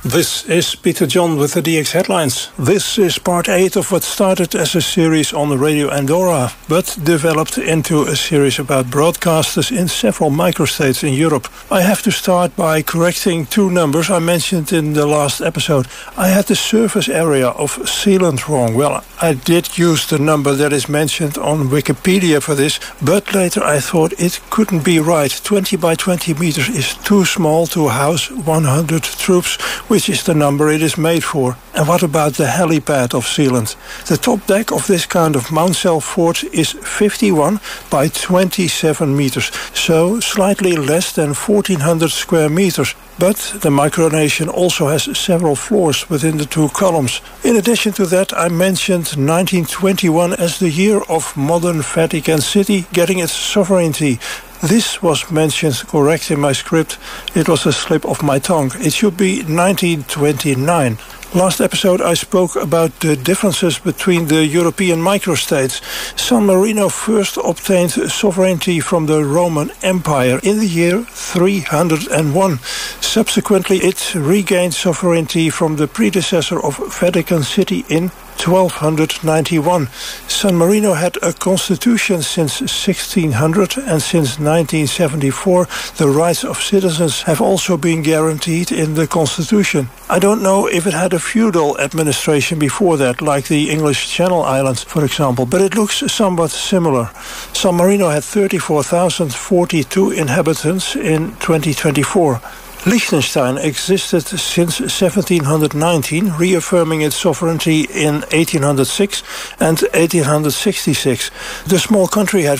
This is Peter John with the DX Headlines. This is part 8 of what started as a series on the Radio Andorra, but developed into a series about broadcasters in several microstates in Europe. I have to start by correcting 2 numbers I mentioned in the last episode. I had the surface area of Zeeland wrong. Well, I did use the number that is mentioned on Wikipedia for this, but later I thought it couldn't be right. 20 by 20 meters is too small to house 100 troops, which is the number it is made for. And what about the helipad of Zeeland? The top deck of this kind of Mountzel fort is 51 by 27 meters, so slightly less than 1400 square meters. But the micronation also has several floors within the 2 columns. In addition to that, I mentioned 1921 as the year of modern Vatican City getting its sovereignty. This was mentioned correct in my script. It was a slip of my tongue. It should be 1929. Last episode I spoke about the differences between the European microstates. San Marino first obtained sovereignty from the Roman Empire in the year 301. Subsequently it regained sovereignty from the predecessor of Vatican City in 1291. San Marino had a constitution since 1600, and since 1974 the rights of citizens have also been guaranteed in the constitution. I don't know if it had a feudal administration before that, like the English Channel Islands, for example, but it looks somewhat similar. San Marino had 34,042 inhabitants in 2024. Liechtenstein existed since 1719, reaffirming its sovereignty in 1806 and 1866. The small country had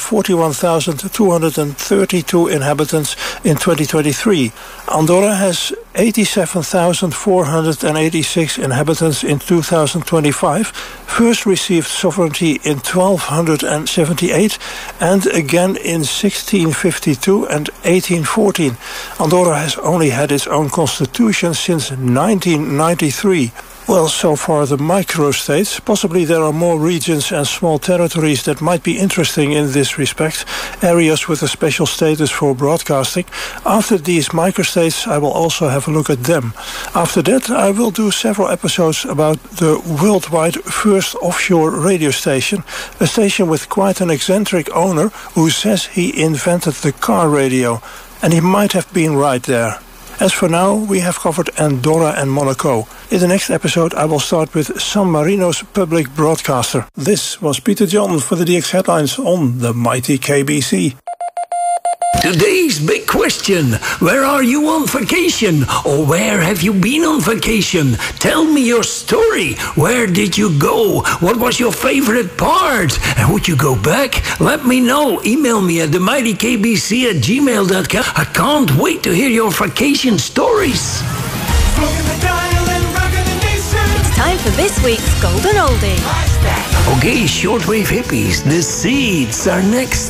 41,232 inhabitants in 2023. Andorra has 87,486 inhabitants in 2025, first received sovereignty in 1278 and again in 1652 and 1814. Andorra has only had its own constitution since 1993. Well, so far the microstates. Possibly there are more regions and small territories that might be interesting in this respect, areas with a special status for broadcasting. After these microstates, I will also have a look at them. After that, I will do several episodes about the worldwide first offshore radio station, a station with quite an eccentric owner who says he invented the car radio. And he might have been right there. As for now, we have covered Andorra and Monaco. In the next episode, I will start with San Marino's public broadcaster. This was Peter John for the DX Headlines on the mighty KBC. Today's big question: where are you on vacation? Or where have you been on vacation? Tell me your story. Where did you go? What was your favorite part? And would you go back? Let me know. Email me at themightykbc@gmail.com. I can't wait to hear your vacation stories. It's time for this week's Golden Oldie. Okay, shortwave hippies, the seeds are next.